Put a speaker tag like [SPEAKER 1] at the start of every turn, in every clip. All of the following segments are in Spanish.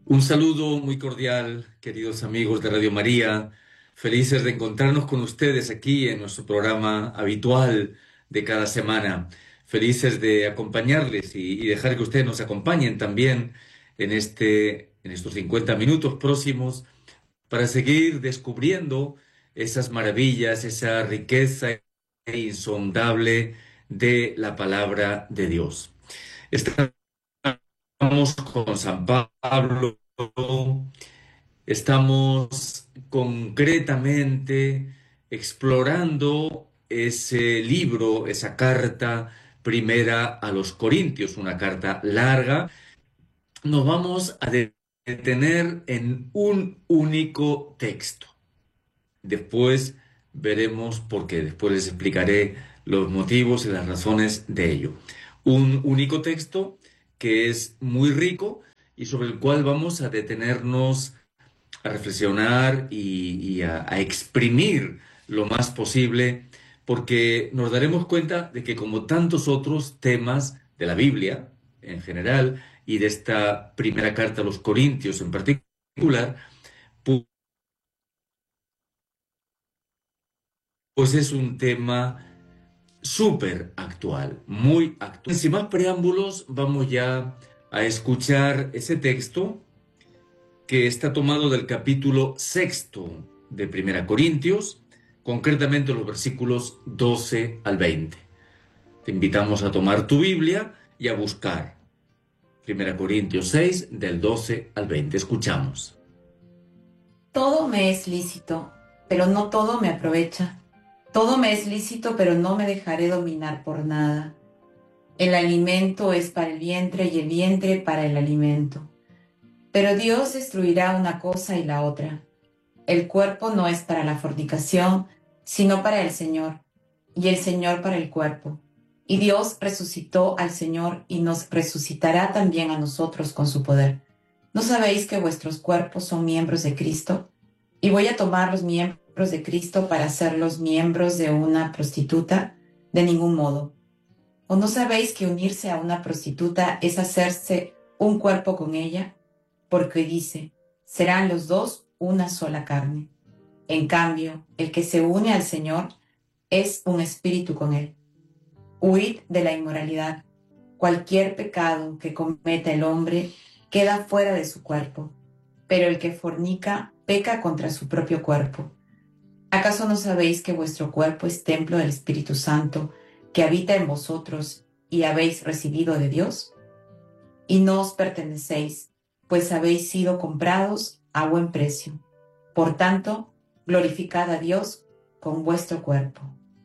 [SPEAKER 1] Un saludo muy cordial, queridos amigos de Radio María. Felices de encontrarnos con ustedes aquí en nuestro programa habitual de cada semana. Felices de acompañarles y dejar que ustedes nos acompañen también en estos 50 minutos próximos para seguir descubriendo esas maravillas, esa riqueza insondable de la palabra de Dios. Estamos con San Pablo. Estamos concretamente explorando ese libro, esa carta primera a los Corintios, una carta larga. Nos vamos a detener en un único texto. Después veremos por qué, después les explicaré los motivos y las razones de ello. Un único texto que es muy rico y sobre el cual vamos a detenernos a reflexionar y a exprimir lo más posible, porque nos daremos cuenta de que como tantos otros temas de la Biblia en general y de esta primera carta a los Corintios en particular, pues es un tema súper actual, muy actual. Sin más preámbulos, vamos ya a escuchar ese texto que está tomado del capítulo sexto de Primera Corintios, concretamente los versículos 12 al 20. Te invitamos a tomar tu Biblia y a buscar Primera Corintios 6, del 12 al 20. Escuchamos.
[SPEAKER 2] Todo me es lícito, pero no todo me aprovecha. Todo me es lícito, pero no me dejaré dominar por nada. El alimento es para el vientre y el vientre para el alimento. Pero Dios destruirá una cosa y la otra. El cuerpo no es para la fornicación, sino para el Señor, y el Señor para el cuerpo. Y Dios resucitó al Señor y nos resucitará también a nosotros con su poder. ¿No sabéis que vuestros cuerpos son miembros de Cristo? ¿Y voy a tomar los miembros de Cristo para hacerlos miembros de una prostituta? De ningún modo. ¿O no sabéis que unirse a una prostituta es hacerse un cuerpo con ella? Porque dice, serán los dos una sola carne. En cambio, el que se une al Señor es un espíritu con él. Huid de la inmoralidad. Cualquier pecado que cometa el hombre queda fuera de su cuerpo, pero el que fornica peca contra su propio cuerpo. ¿Acaso no sabéis que vuestro cuerpo es templo del Espíritu Santo, que habita en vosotros y habéis recibido de Dios? Y no os pertenecéis, pues habéis sido comprados a buen precio. Por tanto, glorificad a Dios con vuestro cuerpo.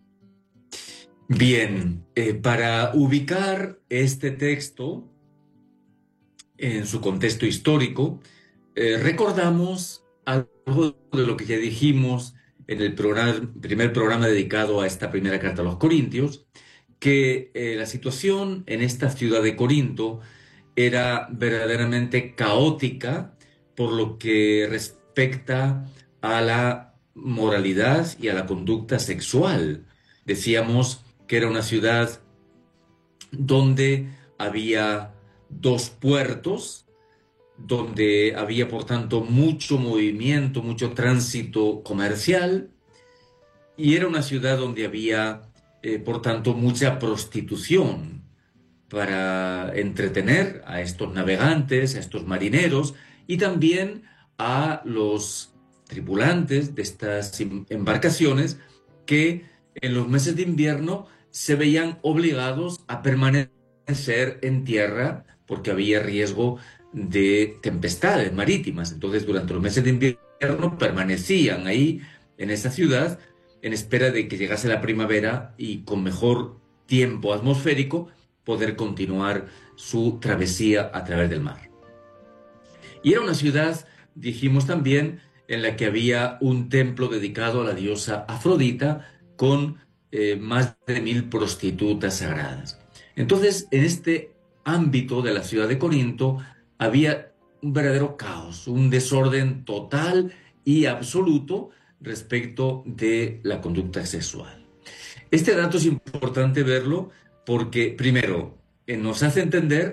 [SPEAKER 1] Bien, para ubicar este texto en su contexto histórico, recordamos algo de lo que ya dijimos en el primer programa dedicado a esta primera carta a los Corintios, que la situación en esta ciudad de Corinto era verdaderamente caótica por lo que respecta a la moralidad y a la conducta sexual. Decíamos que era una ciudad donde había dos puertos, donde había por tanto mucho movimiento, mucho tránsito comercial, y era una ciudad donde había por tanto mucha prostitución para entretener a estos navegantes, a estos marineros y también a los tripulantes de estas embarcaciones que en los meses de invierno se veían obligados a permanecer en tierra porque había riesgo de tempestades marítimas. Entonces, durante los meses de invierno permanecían ahí en esa ciudad en espera de que llegase la primavera y con mejor tiempo atmosférico poder continuar su travesía a través del mar. Y era una ciudad, dijimos también, en la que había un templo dedicado a la diosa Afrodita con más de 1000 prostitutas sagradas. Entonces, en este ámbito de la ciudad de Corinto había un verdadero caos, un desorden total y absoluto respecto de la conducta sexual. Este dato es importante verlo porque, primero, nos hace entender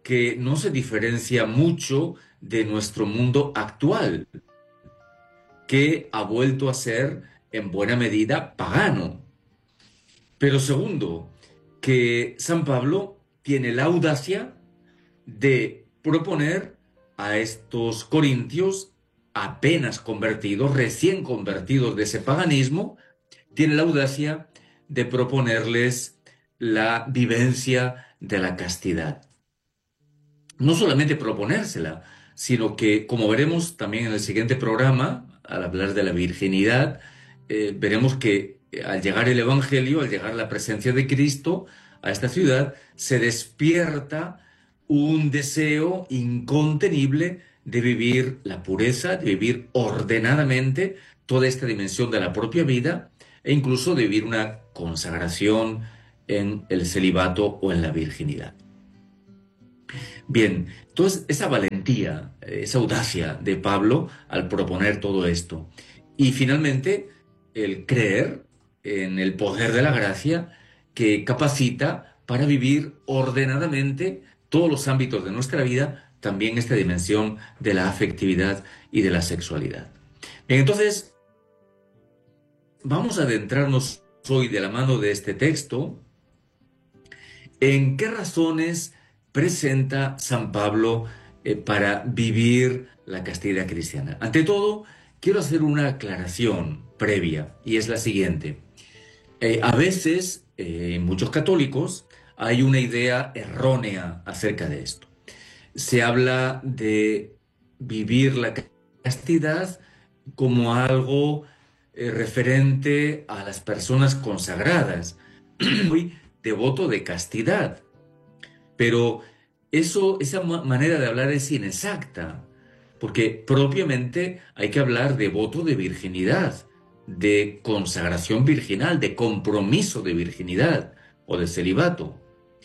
[SPEAKER 1] que no se diferencia mucho de nuestro mundo actual, que ha vuelto a ser en buena medida pagano. Pero segundo, que San Pablo tiene la audacia de proponer a estos corintios apenas convertidos, recién convertidos de ese paganismo, tiene la audacia de proponerles la vivencia de la castidad. No solamente proponérsela, sino que, como veremos también en el siguiente programa, al hablar de la virginidad, veremos que al llegar el Evangelio, al llegar la presencia de Cristo a esta ciudad, se despierta un deseo incontenible de vivir la pureza, de vivir ordenadamente toda esta dimensión de la propia vida e incluso de vivir una consagración en el celibato o en la virginidad. Bien, entonces esa valentía, esa audacia de Pablo al proponer todo esto. Y finalmente el creer en el poder de la gracia que capacita para vivir ordenadamente todos los ámbitos de nuestra vida, también esta dimensión de la afectividad y de la sexualidad. Bien, entonces vamos a adentrarnos hoy de la mano de este texto en qué razones presenta San Pablo para vivir la castidad cristiana. Ante todo, quiero hacer una aclaración previa y es la siguiente. A veces, en muchos católicos, hay una idea errónea acerca de esto. Se habla de vivir la castidad como algo referente a las personas consagradas. Muy devoto de castidad. Pero esa manera de hablar es inexacta, porque propiamente hay que hablar de voto de virginidad, de consagración virginal, de compromiso de virginidad o de celibato.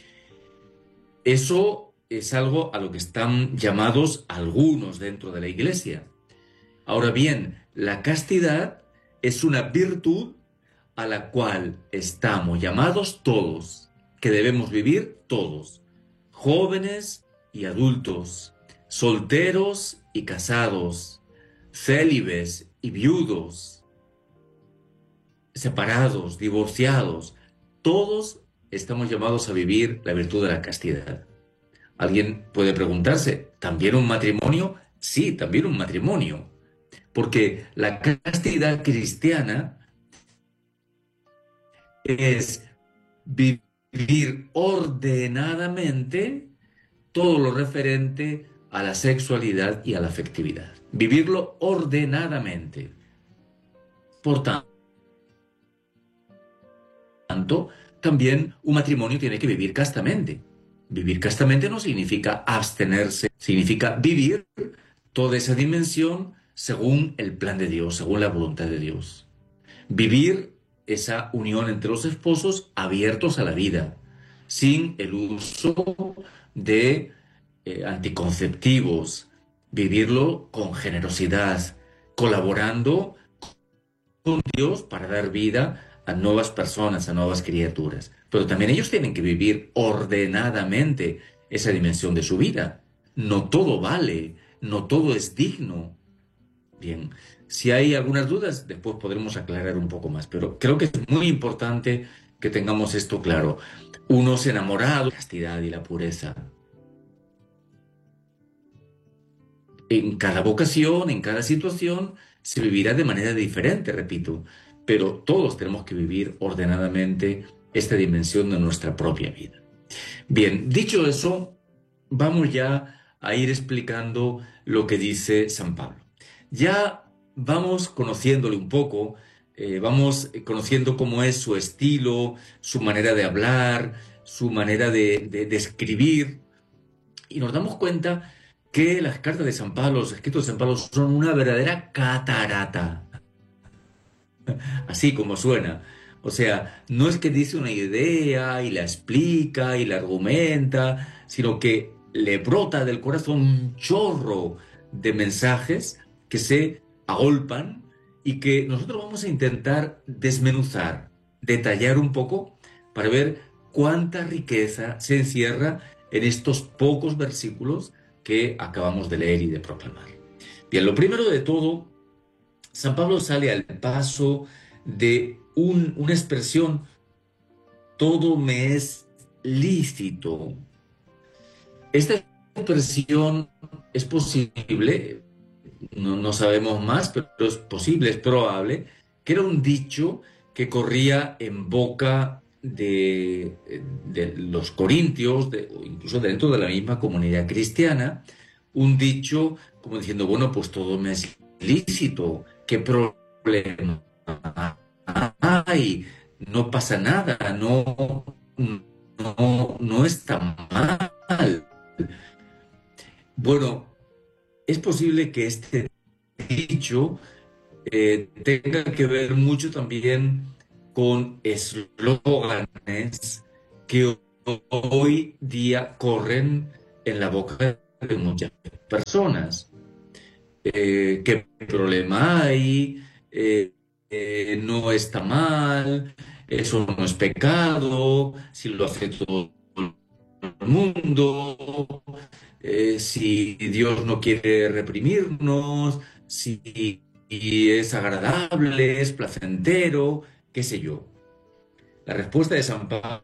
[SPEAKER 1] Eso es algo a lo que están llamados algunos dentro de la Iglesia. Ahora bien, la castidad es una virtud a la cual estamos llamados todos, que debemos vivir todos, jóvenes y adultos, solteros y casados, célibes y viudos, separados, divorciados, todos estamos llamados a vivir la virtud de la castidad. Alguien puede preguntarse, ¿también un matrimonio? Sí, también un matrimonio, porque la castidad cristiana es vivir ordenadamente todo lo referente a la sexualidad y a la afectividad. Vivirlo ordenadamente. Por tanto, también un matrimonio tiene que vivir castamente. Vivir castamente no significa abstenerse, significa vivir toda esa dimensión según el plan de Dios, según la voluntad de Dios. Vivir esa unión entre los esposos abiertos a la vida, sin el uso de anticonceptivos, vivirlo con generosidad, colaborando con Dios para dar vida a nuevas personas, a nuevas criaturas. Pero también ellos tienen que vivir ordenadamente esa dimensión de su vida. No todo vale, no todo es digno. Bien, si hay algunas dudas, después podremos aclarar un poco más, pero creo que es muy importante que tengamos esto claro. Unos enamorados de la castidad y la pureza. En cada vocación, en cada situación, se vivirá de manera diferente, repito, pero todos tenemos que vivir ordenadamente esta dimensión de nuestra propia vida. Bien, dicho eso, vamos ya a ir explicando lo que dice San Pablo. Ya vamos conociéndole un poco, vamos conociendo cómo es su estilo, su manera de hablar, su manera de escribir, y nos damos cuenta que las cartas de San Pablo, los escritos de San Pablo son una verdadera catarata, así como suena. O sea, no es que dice una idea y la explica y la argumenta, sino que le brota del corazón un chorro de mensajes que se agolpan y que nosotros vamos a intentar desmenuzar, detallar un poco para ver cuánta riqueza se encierra en estos pocos versículos que acabamos de leer y de proclamar. Bien, lo primero de todo, San Pablo sale al paso de una expresión: todo me es lícito. Esta expresión es posible, no sabemos más, pero es posible, es probable, que era un dicho que corría en boca de los corintios, o incluso dentro de la misma comunidad cristiana, un dicho como diciendo, bueno, pues todo me es lícito, ¿qué problema hay? No pasa nada, no está mal. Bueno, es posible que este dicho tenga que ver mucho también con eslóganes que hoy día corren en la boca de muchas personas. ¿Qué problema hay? No está mal, eso no es pecado, si lo hace todo el mundo, si Dios no quiere reprimirnos, si es agradable, es placentero, qué sé yo. La respuesta de San Pablo